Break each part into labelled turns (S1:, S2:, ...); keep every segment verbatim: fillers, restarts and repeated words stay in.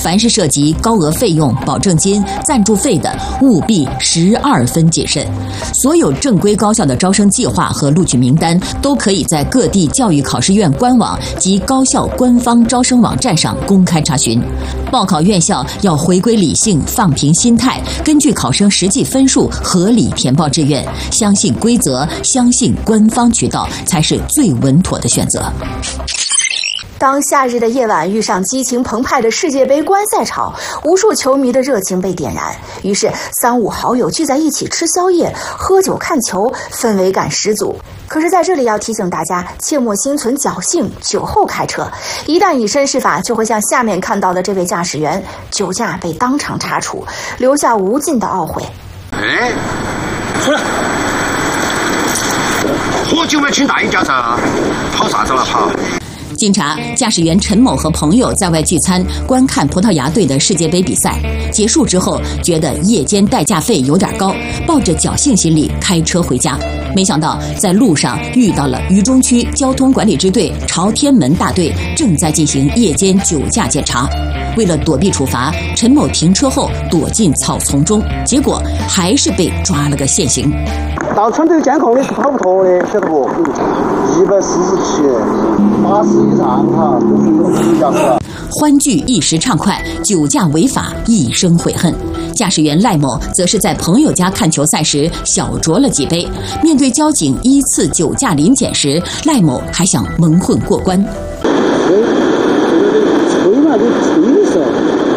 S1: 凡是涉及高额费用、保证金、赞助费的，务必十二分谨慎。所有正规高校的招生计划和录取名单都可以在各地教育考试院官网及高校官方招生网站上公开查询。报考院校要回归理性，放平心态，根据考生实际分数合理填报志愿，相信规则，相信官方渠道才是最稳妥的选择。
S2: 当夏日的夜晚遇上激情澎湃的世界杯观赛场，无数球迷的热情被点燃，于是三五好友聚在一起吃宵夜、喝酒、看球，氛围感十足。可是在这里要提醒大家，切莫心存侥幸，酒后开车，一旦以身试法，就会像下面看到的这位驾驶员，酒驾被当场查处，留下无尽的懊悔。
S3: 哎，出来！喝酒没请大爷驾照，跑啥子了跑？
S1: 经查，驾驶员陈某和朋友在外聚餐，观看葡萄牙队的世界杯比赛。结束之后，觉得夜间代驾费有点高，抱着侥幸心理开车回家。没想到在路上遇到了渝中区交通管理支队朝天门大队正在进行夜间酒驾检查。为了躲避处罚，陈某停车后躲进草丛中，结果还是被抓了个现行。
S4: 到村头监控的是跑不脱的，晓得不？一百四十七，八十以上哈，都是有酒驾的。
S1: 欢聚一时畅快，酒驾违法一生悔恨。驾驶员赖某则是在朋友家看球赛时小酌了几杯，面对交警依次酒驾临检时，赖某还想蒙混过关。
S4: 吹嘛就吹的时候，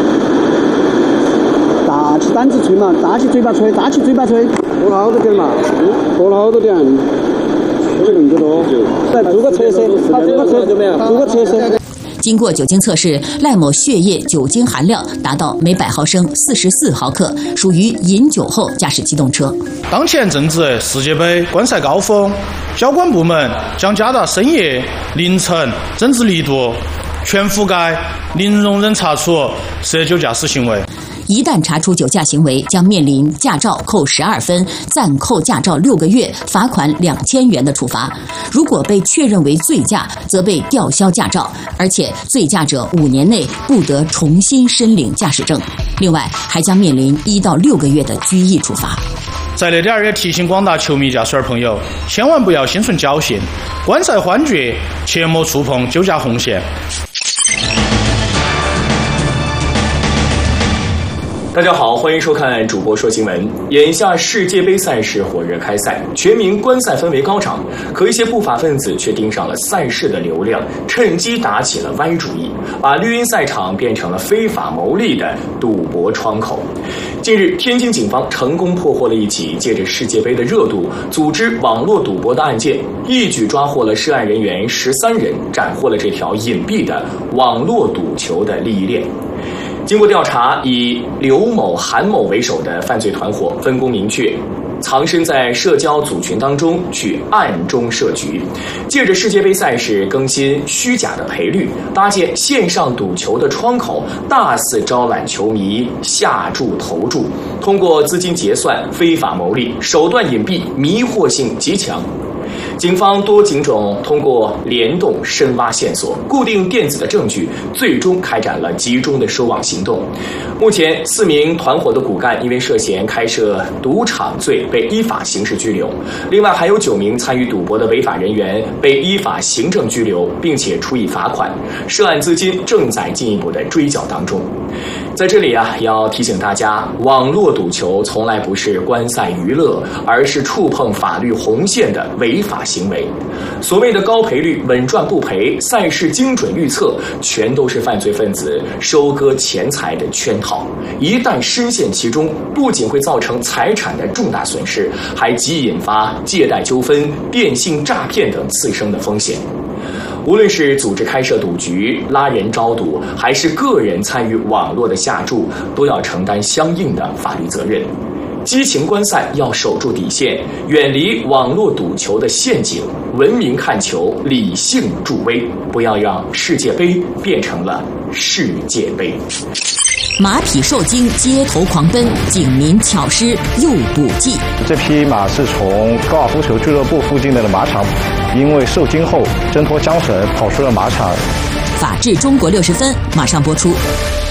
S4: 大起胆子吹嘛，大起嘴巴吹，大起嘴巴吹，喝了好多点嘛，喝了好多点，吹那么多，再做个测试，他做个测试没有？做个测试。
S1: 经过酒精测试，赖某血液酒精含量达到每百毫升四十四毫克，属于饮酒后驾驶机动车。
S5: 当前正值世界杯观赛高峰，交管部门将加大深夜、凌晨整治力度，全覆盖零容忍查处涉酒驾驶行为。
S1: 一旦查出酒驾行为，将面临驾照扣十二分、暂扣驾照六个月、罚款两千元的处罚。如果被确认为醉驾，则被吊销驾照，而且醉驾者五年内不得重新申领驾驶证。另外，还将面临一到六个月的拘役处罚。
S5: 在这点儿也提醒广大球迷驾驶员朋友，千万不要心存侥幸，观赛欢聚，切莫触碰酒驾红线。
S6: 大家好，欢迎收看主播说新闻。眼下世界杯赛事火热开赛，全民观赛氛围高涨，可一些不法分子却盯上了赛事的流量，趁机打起了歪主意，把绿茵赛场变成了非法牟利的赌博窗口。近日，天津警方成功破获了一起借着世界杯的热度组织网络赌博的案件，一举抓获了涉案人员十三人，斩获了这条隐蔽的网络赌球的利益链。经过调查，以刘某、韩某为首的犯罪团伙分工明确，藏身在社交组群当中去暗中设局，借着世界杯赛事更新虚假的赔率，搭建线上赌球的窗口，大肆招揽球迷下注投注，通过资金结算非法牟利，手段隐蔽，迷惑性极强。警方多警种通过联动深挖线索，固定电子的证据，最终开展了集中的收网行动。目前，四名团伙的骨干因为涉嫌开设赌场罪被依法刑事拘留，另外还有九名参与赌博的违法人员被依法行政拘留，并且处以罚款，涉案资金正在进一步的追缴当中。在这里啊，要提醒大家，网络赌球从来不是观赛娱乐，而是触碰法律红线的违法行为。所谓的高赔率、稳赚不赔、赛事精准预测，全都是犯罪分子收割钱财的圈套。一旦深陷其中，不仅会造成财产的重大损失，还极易引发借贷纠纷、电信诈骗等次生的风险。无论是组织开设赌局、拉人招赌，还是个人参与网络的下注，都要承担相应的法律责任。激情观赛要守住底线，远离网络赌球的陷阱，文明看球，理性助威，不要让世界杯变成了世界杯。
S1: 马匹受惊，街头狂奔，警民巧施诱捕计。
S7: 这匹马是从高尔夫球俱乐部附近的马场，因为受惊后挣脱缰绳，跑出了马场。
S1: 法治中国六十分，马上播出。